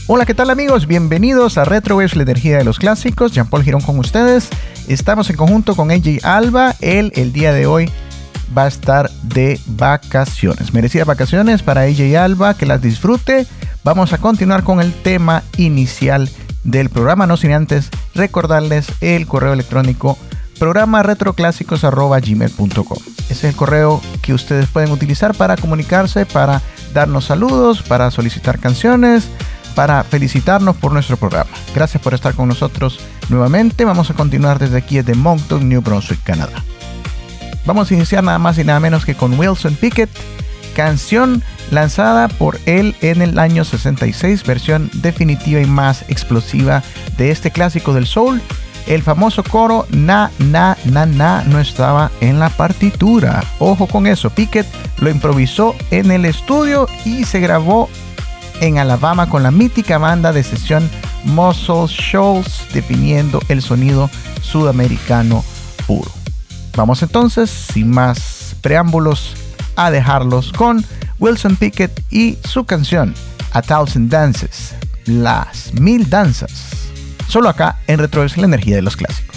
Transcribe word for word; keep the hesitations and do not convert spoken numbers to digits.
Hola, ¿qué tal amigos? Bienvenidos a Retrowaves, la energía de los clásicos. Jean-Paul Girón con ustedes. Estamos en conjunto con A J Alba. Él el día de hoy va a estar de vacaciones. Merecidas vacaciones para A J Alba, que las disfrute. Vamos a continuar con el tema inicial del programa, no sin antes recordarles el correo electrónico programa retroclásicos arroba gmail punto com. Ese es el correo que ustedes pueden utilizar para comunicarse, para darnos saludos, para solicitar canciones, para felicitarnos por nuestro programa. Gracias por estar con nosotros nuevamente. Vamos a continuar desde aquí, desde Moncton, New Brunswick, Canadá. Vamos a iniciar nada más y nada menos que con Wilson Pickett, canción lanzada por él en el año sesenta y seis, versión definitiva y más explosiva de este clásico del soul. El famoso coro na, na, na, na no estaba en la partitura. Ojo con eso, Pickett lo improvisó en el estudio y se grabó en Alabama con la mítica banda de sesión Muscle Shoals, definiendo el sonido sudamericano puro. Vamos entonces, sin más preámbulos, a dejarlos con Wilson Pickett y su canción A Thousand Dances, las mil danzas, solo acá en Retrowaves, la energía de los clásicos.